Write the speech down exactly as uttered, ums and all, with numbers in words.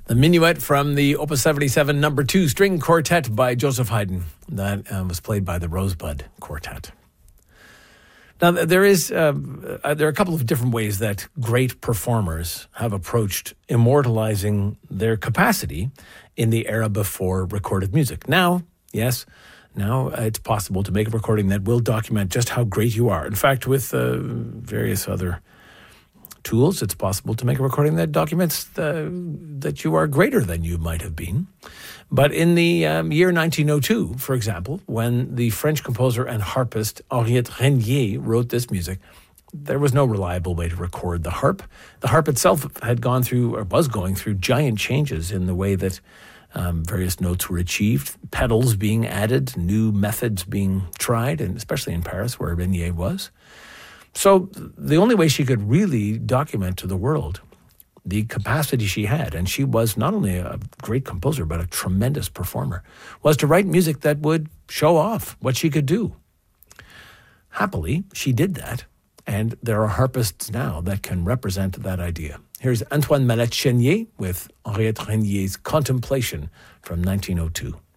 The Minuet from the Opus seventy-seven number two string quartet by Joseph Haydn. That uh, was played by the Rosebud Quartet. Now, there is uh, there are a couple of different ways that great performers have approached immortalizing their capacity in the era before recorded music. Now, yes, now it's possible to make a recording that will document just how great you are. In fact, with uh, various other tools, it's possible to make a recording that documents the, that you are greater than you might have been. But in the um, year nineteen oh two, for example, when the French composer and harpist Henriette Renier wrote this music, there was no reliable way to record the harp. The harp itself had gone through, or was going through, giant changes in the way that um, various notes were achieved, pedals being added, new methods being tried, and especially in Paris, where Renier was. So the only way she could really document to the world the capacity she had, and she was not only a great composer, but a tremendous performer, was to write music that would show off what she could do. Happily, she did that, and there are harpists now that can represent that idea. Here's Antoine Mallette-Chénier with Henriette Renier's Contemplation from nineteen oh two.